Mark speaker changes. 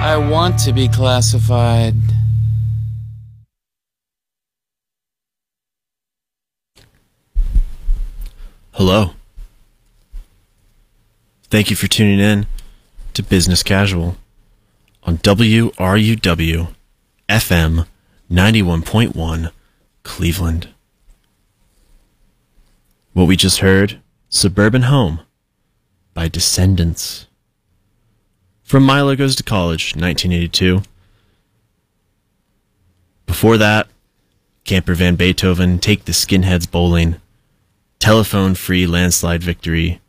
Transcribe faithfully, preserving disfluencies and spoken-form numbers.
Speaker 1: I want to be classified.
Speaker 2: Hello. Thank you for tuning in to Business Casual on W R U W F M ninety-one point one Cleveland. What we just heard, Suburban Home by Descendants. From Milo Goes to College, nineteen eighty-two. Before that, Camper Van Beethoven, Take the Skinheads Bowling, Telephone Free Landslide Victory,